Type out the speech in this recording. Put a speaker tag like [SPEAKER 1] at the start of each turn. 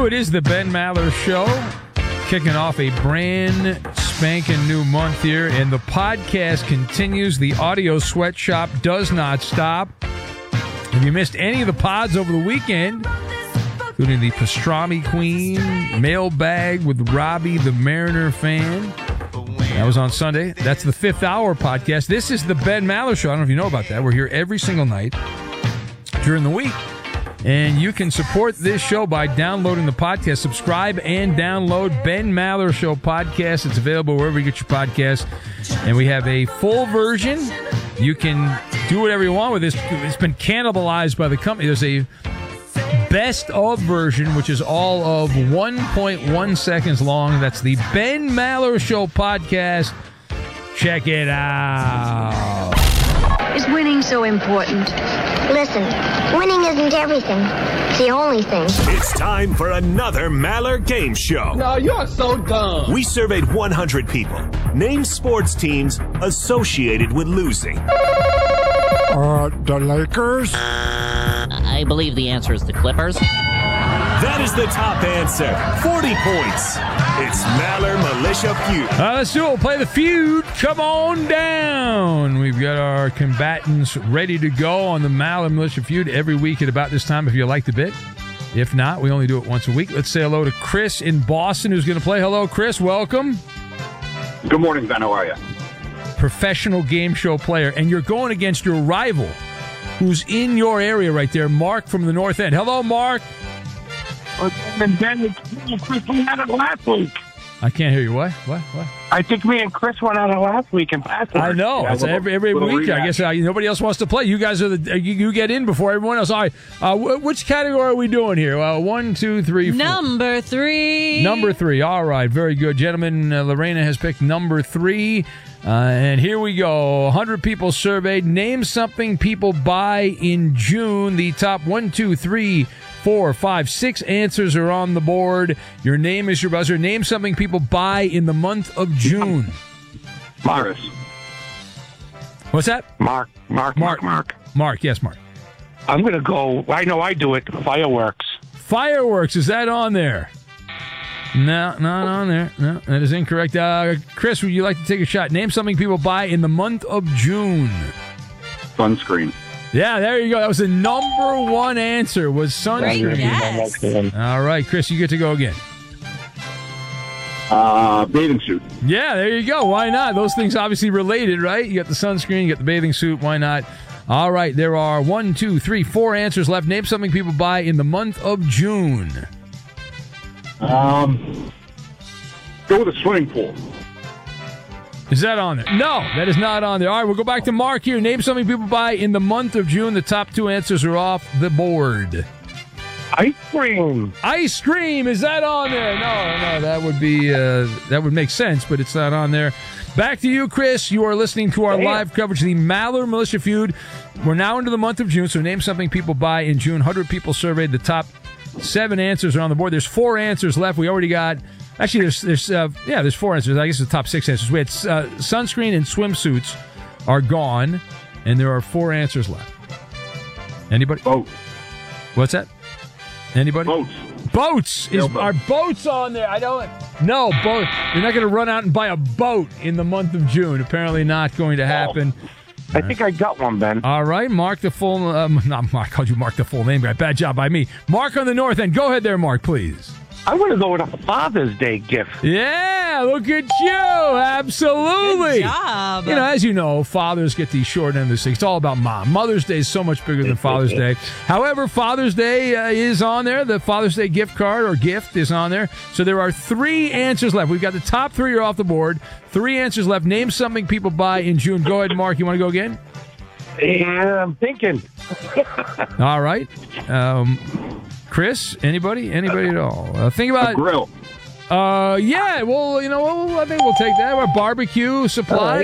[SPEAKER 1] you. It is the Ben Maller Show, kicking off a brand spanking new month here, and the podcast continues. The audio sweatshop does not stop. If you missed any of the pods over the weekend, including the Pastrami Queen, Mailbag with Robbie, the Mariner fan, that was on Sunday. That's the 5th Hour podcast. This is the Ben Maller Show. I don't know if you know about that. We're here every single night during the week. And you can support this show by downloading the podcast. Subscribe and download Ben Maller Show podcast. It's available wherever you get your podcasts. And we have a full version. You can do whatever you want with this. It's been cannibalized by the company. There's a best of version, which is all of 1.1 seconds long. That's the Ben Maller Show podcast. Check it out.
[SPEAKER 2] Is winning so important?
[SPEAKER 3] Listen, winning isn't everything. It's the only thing.
[SPEAKER 4] It's time for another Maller Game Show.
[SPEAKER 5] No, you're so dumb.
[SPEAKER 4] We surveyed 100 people. Name sports teams associated with losing.
[SPEAKER 6] The Lakers?
[SPEAKER 7] I believe the answer is the Clippers.
[SPEAKER 4] That is the top answer. 40 points. It's Maller Militia Feud.
[SPEAKER 1] Let's do it. We'll play the feud. Come on down. We've got our combatants ready to go on the Maller Militia Feud every week at about this time if you like the bit. If not, we only do it once a week. Let's say hello to Chris in Boston who's going to play. Hello, Chris. Welcome.
[SPEAKER 8] Good morning, Ben. How are you?
[SPEAKER 1] Professional game show player. And you're going against your rival who's in your area right there, Mark from the North End. Hello, Mark.
[SPEAKER 5] Chris went at it last week.
[SPEAKER 1] I can't hear you. What?
[SPEAKER 5] I think me and Chris went at it last week in password.
[SPEAKER 1] I know. It's every week. I guess nobody else wants to play. You guys are you get in before everyone else. All right. Which category are we doing here? 1, 2, 3, 4.
[SPEAKER 9] Number 3.
[SPEAKER 1] Number 3. All right. Very good. Gentlemen, Lorena has picked number 3. And here we go. 100 people surveyed. Name something people buy in June. The top 1, 2, 3, 4, 5, 6 answers are on the board. Your name is your buzzer. Name something people buy in the month of June.
[SPEAKER 8] Morris.
[SPEAKER 1] What's that?
[SPEAKER 5] Mark.
[SPEAKER 1] Mark, yes, Mark.
[SPEAKER 5] I'm going to go, I know I do it, fireworks.
[SPEAKER 1] Fireworks, is that on there? No, not on there. No, that is incorrect. Chris, would you like to take a shot? Name something people buy in the month of June.
[SPEAKER 8] Sunscreen.
[SPEAKER 1] Yeah, there you go. That was the number 1 answer, was sunscreen.
[SPEAKER 9] Yes.
[SPEAKER 1] All right, Chris, you get to go again.
[SPEAKER 8] Bathing suit.
[SPEAKER 1] Yeah, there you go. Why not? Those things obviously related, right? You got the sunscreen, you got the bathing suit. Why not? All right, there are 1, 2, 3, 4 answers left. Name something people buy in the month of June.
[SPEAKER 8] Go with a swimming pool.
[SPEAKER 1] Is that on there? No, that is not on there. All right, we'll go back to Mark here. Name something people buy in the month of June. The top 2 answers are off the board.
[SPEAKER 5] Ice cream.
[SPEAKER 1] Ice cream, is that on there? No, that would be that would make sense, but it's not on there. Back to you, Chris. You are listening to our live coverage of the Maller Militia Feud. We're now into the month of June, so name something people buy in June. 100 people surveyed. The top 7 answers are on the board. There's 4 answers left. We already got. Actually, there's 4 answers. I guess the top 6 answers. We had sunscreen and swimsuits are gone, and there are 4 answers left. Anybody?
[SPEAKER 8] Boat.
[SPEAKER 1] What's that? Anybody?
[SPEAKER 8] Boats.
[SPEAKER 1] Boats. Are boats on there? No, boat. You're not going to run out and buy a boat in the month of June. Apparently not going to happen.
[SPEAKER 5] I think I got one, Ben.
[SPEAKER 1] All right, Mark the full... not Mark. I called you Mark the full name guy. Bad job by me. Mark on the North End. Go ahead there, Mark, please.
[SPEAKER 5] I want to go with a Father's Day gift.
[SPEAKER 1] Yeah, look at you. Absolutely.
[SPEAKER 9] Good job.
[SPEAKER 1] As you know, fathers get the short end of the stick. It's all about mom. Mother's Day is so much bigger than Father's Day. However, Father's Day is on there. The Father's Day gift card or gift is on there. So there are 3 answers left. We've got the top 3 are off the board. 3 answers left. Name something people buy in June. Go ahead, Mark. You want to go again?
[SPEAKER 5] Yeah, I'm thinking.
[SPEAKER 1] All right. Chris, anybody at all? Think about
[SPEAKER 8] a grill.
[SPEAKER 1] Yeah, well, I think we'll take that. Our barbecue supply.